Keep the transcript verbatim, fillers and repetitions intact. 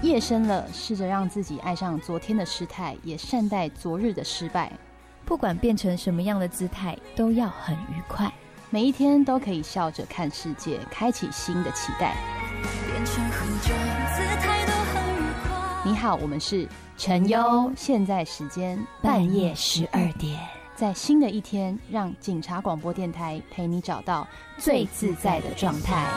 夜深了，试着让自己爱上昨天的失态，也善待昨日的失败。 不管变成什么样的姿态，都要很愉快。 每一天都可以笑着看世界，开启新的期待。 变成何种姿态都很愉快。 你好，我们是陈优，现在时间半夜十二点， 在新的一天，让警察广播电台陪你找到最自在的状态。